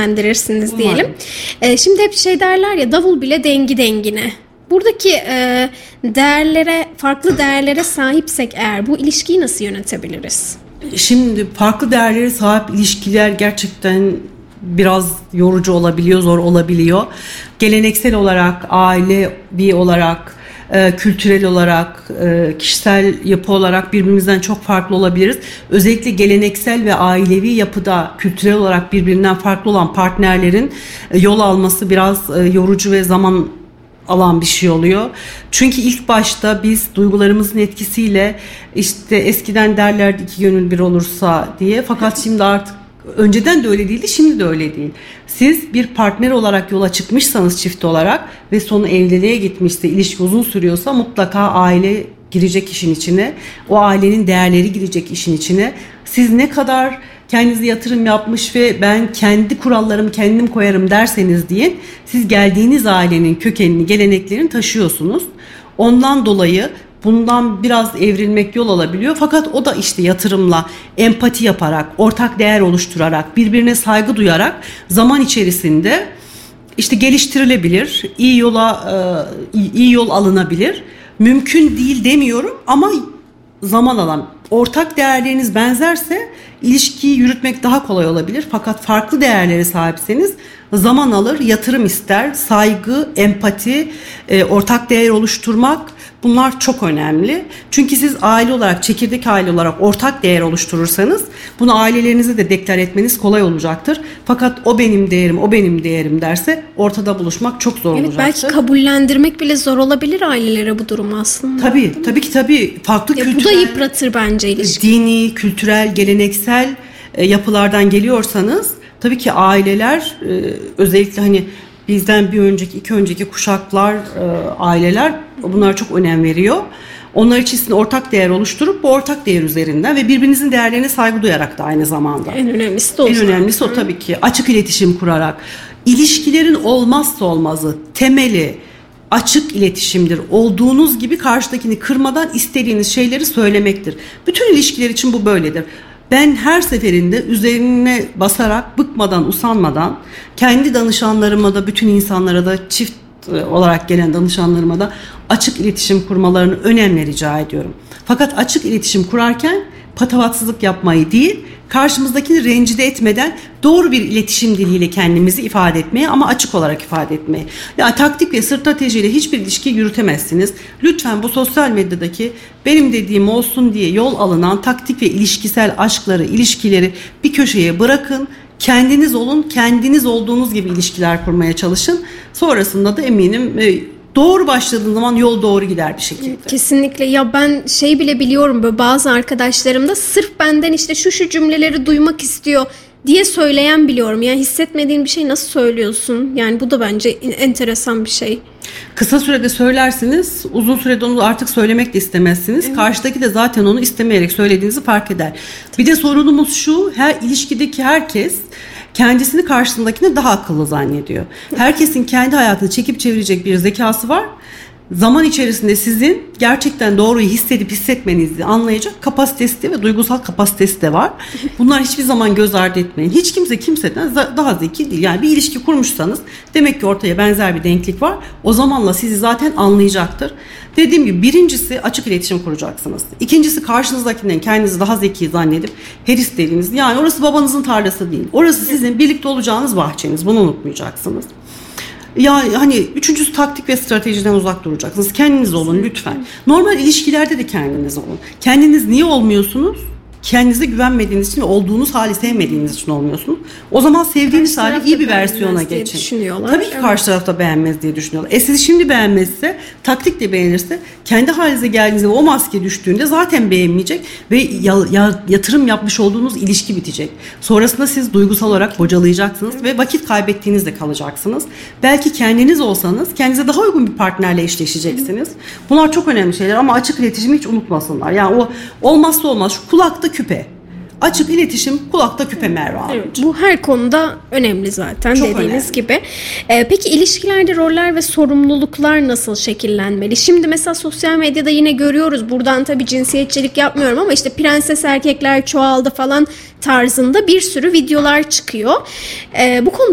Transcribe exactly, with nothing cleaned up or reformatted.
yönlendirirsiniz Umarım. diyelim. E, şimdi hep şey derler ya, davul bile dengi dengine. Buradaki e, değerlere, farklı değerlere sahipsek eğer bu ilişkiyi nasıl yönetebiliriz? Şimdi farklı değerlere sahip ilişkiler gerçekten biraz yorucu olabiliyor, zor olabiliyor. Geleneksel olarak, ailevi olarak, e, kültürel olarak, e, kişisel yapı olarak birbirimizden çok farklı olabiliriz. Özellikle geleneksel ve ailevi yapıda kültürel olarak birbirinden farklı olan partnerlerin e, yol alması biraz e, yorucu ve zaman alan bir şey oluyor. Çünkü ilk başta biz duygularımızın etkisiyle işte eskiden derlerdi iki gönül bir olursa diye, fakat şimdi artık önceden de öyle değildi, şimdi de öyle değil. Siz bir partner olarak yola çıkmışsanız çift olarak ve sonu evliliğe gitmişse, ilişki uzun sürüyorsa mutlaka aile girecek işin içine. O ailenin değerleri girecek işin içine. Siz ne kadar kendinize yatırım yapmış ve ben kendi kurallarımı kendim koyarım derseniz diye, siz geldiğiniz ailenin kökenini, geleneklerini taşıyorsunuz. Ondan dolayı bundan biraz evrilmek yol alabiliyor. Fakat o da işte yatırımla, empati yaparak, ortak değer oluşturarak, birbirine saygı duyarak zaman içerisinde işte geliştirilebilir, iyi yola iyi yol alınabilir. Mümkün değil demiyorum ama zaman alan, ortak değerleriniz benzerse ilişkiyi yürütmek daha kolay olabilir. Fakat farklı değerlere sahipseniz zaman alır, yatırım ister, saygı, empati, ortak değer oluşturmak, bunlar çok önemli. Çünkü siz aile olarak, çekirdek aile olarak ortak değer oluşturursanız bunu ailelerinize de deklar etmeniz kolay olacaktır. Fakat o benim değerim, o benim değerim derse ortada buluşmak çok zor Evet, olacaktır. belki kabullendirmek bile zor olabilir ailelere bu durumu aslında. Tabii, tabii ki tabii. Farklı Ya kültürel, bu da yıpratır bence ilişki. dini, kültürel, geleneksel e, yapılardan geliyorsanız tabii ki aileler e, özellikle hani bizden bir önceki, iki önceki kuşaklar, e, aileler bunlara çok önem veriyor. Onlar için sizin ortak değer oluşturup bu ortak değer üzerinden ve birbirinizin değerlerine saygı duyarak da aynı zamanda. En önemlisi de o. En önemlisi o tabii ki. Açık iletişim kurarak. İlişkilerin olmazsa olmazı, temeli açık iletişimdir. Olduğunuz gibi karşıdakini kırmadan istediğiniz şeyleri söylemektir. Bütün ilişkiler için bu böyledir. Ben her seferinde üzerine basarak, bıkmadan, usanmadan kendi danışanlarıma da, bütün insanlara da, çift olarak gelen danışanlarıma da açık iletişim kurmalarını önemli rica ediyorum. Fakat açık iletişim kurarken patavatsızlık yapmayı değil, karşımızdakini rencide etmeden doğru bir iletişim diliyle kendimizi ifade etmeye, ama açık olarak ifade etmeye. Yani taktik ve stratejiyle hiçbir ilişki yürütemezsiniz. Lütfen bu sosyal medyadaki benim dediğim olsun diye yol alınan taktik ve ilişkisel aşkları, ilişkileri bir köşeye bırakın. Kendiniz olun, kendiniz olduğunuz gibi ilişkiler kurmaya çalışın. Sonrasında da eminim doğru başladığın zaman yol doğru gider bir şekilde. Kesinlikle. Ya ben şey bile biliyorum, böyle bazı arkadaşlarım da sırf benden işte şu şu cümleleri duymak istiyor diye söyleyen biliyorum. Yani hissetmediğin bir şey nasıl söylüyorsun? Yani bu da bence enteresan bir şey. Kısa sürede söylersiniz, uzun sürede onu artık söylemek de istemezsiniz. Evet. Karşıdaki de zaten onu istemeyerek söylediğinizi fark eder. Bir de sorunumuz şu, her ilişkideki herkes kendisini karşısındakine daha akıllı zannediyor. Herkesin kendi hayatını çekip çevirecek bir zekası var. Zaman içerisinde sizin gerçekten doğruyu hissedip hissetmenizi anlayacak kapasitesi de ve duygusal kapasitesi de var. Bunlar hiçbir zaman göz ardı etmeyin. Hiç kimse kimseden daha zeki değil. Yani bir ilişki kurmuşsanız demek ki ortaya benzer bir denklik var. O zamanla sizi zaten anlayacaktır. Dediğim gibi birincisi açık iletişim kuracaksınız. İkincisi karşınızdakinden kendinizi daha zeki zannedip heris dediğiniz, yani orası babanızın tarlası değil. Orası sizin birlikte olacağınız bahçeniz. Bunu unutmayacaksınız. Ya hani üçüncüsü taktik ve stratejiden uzak duracaksınız. Kendiniz olun lütfen. Normal ilişkilerde de kendiniz olun. Kendiniz niye olmuyorsunuz? Kendinize güvenmediğiniz için, olduğunuz hali sevmediğiniz için olmuyorsunuz. O zaman sevdiğiniz hali iyi bir versiyona geçin. Tabii ki evet. Karşı tarafta beğenmez diye düşünüyorlar. E sizi şimdi beğenmezse, taktik de beğenirse, kendi halinize geldiğinizde o maske düştüğünde zaten beğenmeyecek ve ya, ya, yatırım yapmış olduğunuz ilişki bitecek. Sonrasında siz duygusal olarak bocalayacaksınız evet. Ve vakit kaybettiğinizde kalacaksınız. Belki kendiniz olsanız kendinize daha uygun bir partnerle eşleşeceksiniz. Bunlar çok önemli şeyler ama açık iletişimi hiç unutmasınlar. Yani o olmazsa olmaz, şu kulakta küpe. Açık iletişim kulakta küpe Merve Hanım. Evet, bu her konuda önemli zaten çok dediğiniz önemli. Gibi. Ee, peki ilişkilerde roller ve sorumluluklar nasıl şekillenmeli? Şimdi mesela sosyal medyada yine görüyoruz. Buradan tabii cinsiyetçilik yapmıyorum ama işte prenses erkekler çoğaldı falan tarzında bir sürü videolar çıkıyor. Ee, bu konuda